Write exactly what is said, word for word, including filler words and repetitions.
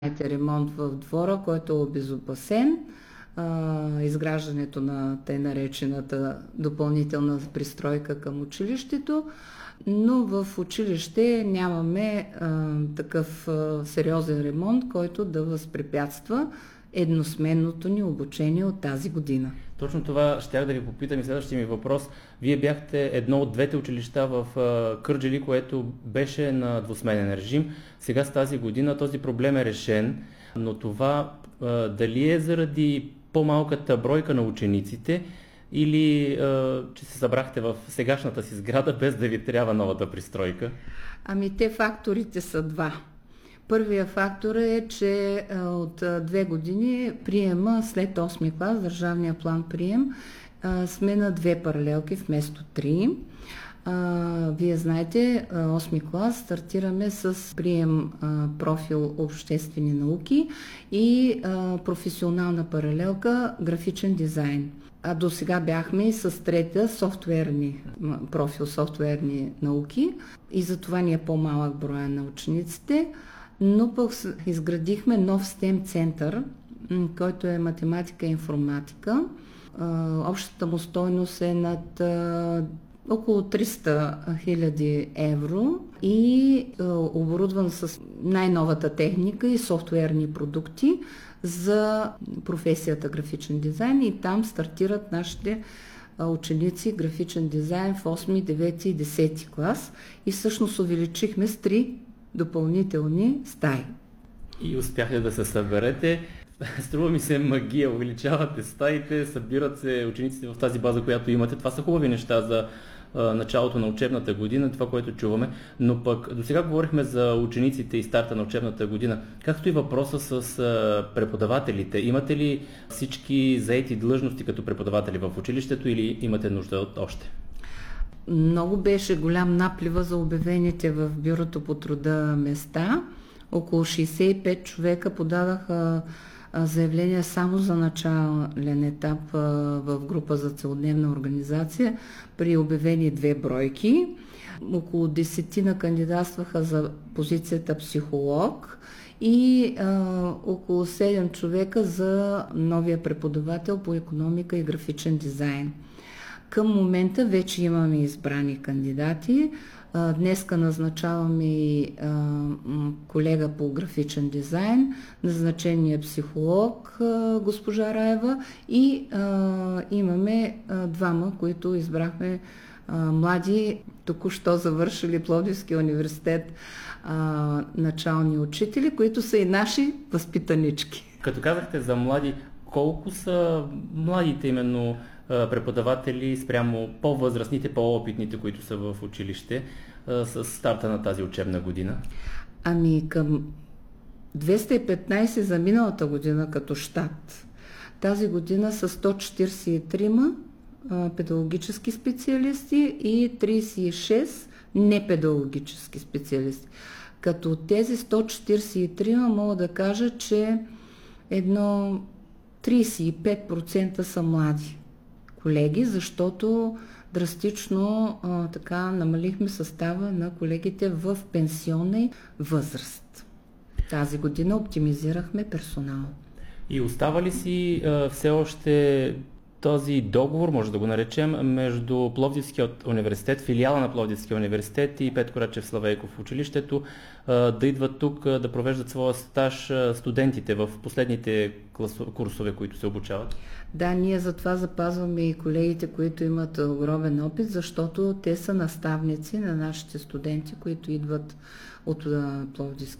ремонт в двора, който е обезопасен, изграждането на тъй наречената допълнителна пристройка към училището, но в училище нямаме а, такъв а, сериозен ремонт, който да възпрепятства едносменното ни обучение от тази година. Точно това щях да ви попитам и следващия ми въпрос. Вие бяхте едно от двете училища в а, Кърджали, което беше на двусменен режим. Сега с тази година този проблем е решен, но това а, дали е заради по-малката бройка на учениците или а, че се събрахте в сегашната си сграда без да ви трябва новата пристройка? Ами те факторите са два. Първия фактор е, че а, от а, две години приема след осми клас, държавния план прием, а, сме на две паралелки вместо три. А, вие знаете, осми клас стартираме с прием а, профил обществени науки и а, професионална паралелка графичен дизайн. А до сега бяхме и с трета софтуерни, профил софтуерни науки и затова ни е по-малък броя на учениците, но пък изградихме нов STEM център, който е математика и информатика. А, общата му стойност е над а, около триста хиляди евро и а, оборудван с най-новата техника и софтуерни продукти за професията графичен дизайн, и там стартират нашите а, ученици графичен дизайн в осми, девети и десети клас и всъщност увеличихме с три допълнителни стаи. И успяхте да се съберете. Струва ми се магия. Увеличавате стаите, събират се учениците в тази база, която имате. Това са хубави неща за а, началото на учебната година, това, което чуваме. Но пък до сега говорихме за учениците и старта на учебната година. Както и въпроса с а, преподавателите. Имате ли всички заети длъжности като преподаватели в училището или имате нужда от още? Много беше голям наплива за обявените в бюрото по труда места. Около шейсет и пет човека подадаха заявления само за начален етап в група за целодневна организация при обявени две бройки. Около десетина кандидатстваха за позицията психолог и а, около седем човека за новия преподавател по икономика и графичен дизайн. Към момента вече имаме избрани кандидати. Днеска назначаваме и колега по графичен дизайн, назначения психолог госпожа Раева и а, имаме а, двама, които избрахме а, млади, току-що завършили Пловдивския университет а, начални учители, които са и наши възпитанички. Като казахте за млади, колко са младите именно преподаватели спрямо по-възрастните, по-опитните, които са в училище с старта на тази учебна година? Ами към двеста и петнайсет за миналата година като щат. Тази година са сто четирийсет и три педагогически специалисти и трийсет и шест непедагогически специалисти. Като тези сто четирийсет и три мога да кажа, че едно трийсет и пет процента са млади колеги, защото драстично а, така намалихме състава на колегите в пенсионна възраст. Тази година оптимизирахме персонал. И остава ли си а, все още този договор, може да го наречем, между Пловдивския университет, филиала на Пловдивския университет и Петко Рачев Славейков училището, да идват тук да провеждат своя стаж студентите в последните курсове, които се обучават? Да, ние затова запазваме и колегите, които имат огромен опит, защото те са наставници на нашите студенти, които идват от Пловдивския